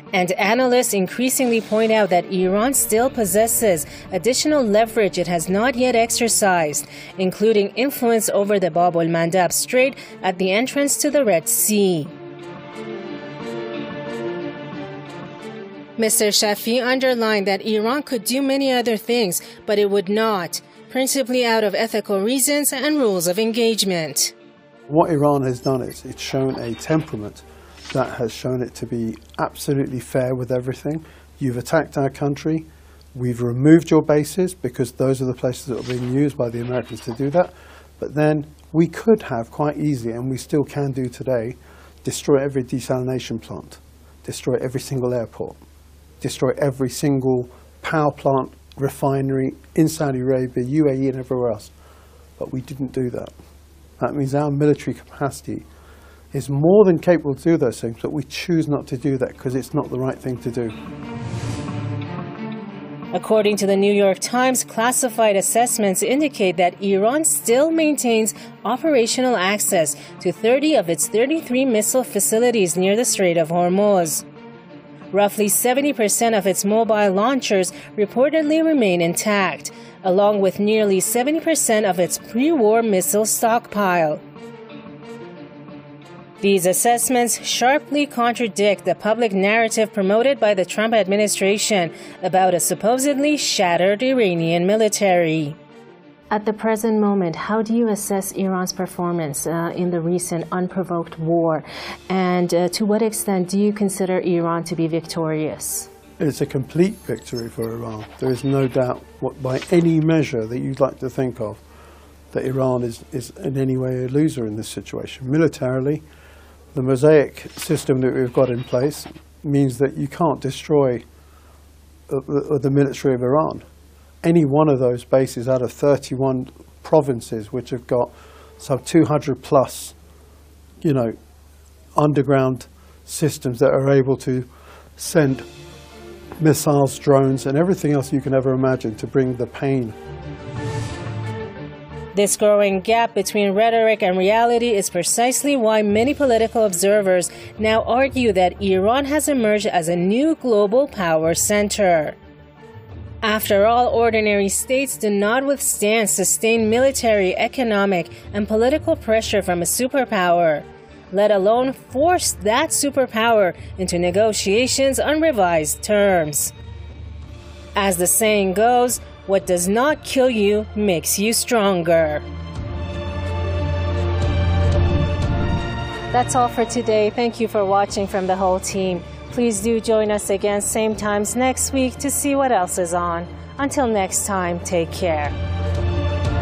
And analysts increasingly point out that Iran still possesses additional leverage it has not yet exercised, including influence over the Bab el-Mandab Strait at the entrance to the Red Sea. Mr. Shafee underlined that Iran could do many other things, but it would not, principally out of ethical reasons and rules of engagement. What Iran has done is it's shown a temperament that has shown it to be absolutely fair with everything. You've attacked our country, we've removed your bases because those are the places that are being used by the Americans to do that. But then we could have quite easily, and we still can do today, destroy every desalination plant, destroy every single airport, destroy every single power plant, refinery in Saudi Arabia, UAE and everywhere else. But we didn't do that. That means our military capacity is more than capable to do those things, but we choose not to do that because it's not the right thing to do. According to the New York Times, classified assessments indicate that Iran still maintains operational access to 30 of its 33 missile facilities near the Strait of Hormuz. Roughly 70% of its mobile launchers reportedly remain intact, along with nearly 70% of its pre-war missile stockpile. These assessments sharply contradict the public narrative promoted by the Trump administration about a supposedly shattered Iranian military. At the present moment, how do you assess Iran's performance in the recent unprovoked war? And to what extent do you consider Iran to be victorious? It's a complete victory for Iran. There is no doubt, by any measure that you'd like to think of, that Iran is in any way a loser in this situation. Militarily, the mosaic system that we've got in place means that you can't destroy the military of Iran. Any one of those bases out of 31 provinces, which have got some 200 plus, underground systems that are able to send missiles, drones, and everything else you can ever imagine to bring the pain. This growing gap between rhetoric and reality is precisely why many political observers now argue that Iran has emerged as a new global power center. After all, ordinary states do not withstand sustained military, economic, and political pressure from a superpower, let alone force that superpower into negotiations on revised terms. As the saying goes, what does not kill you makes you stronger. That's all for today. Thank you for watching from the whole team. Please do join us again same times next week to see what else is on. Until next time, take care.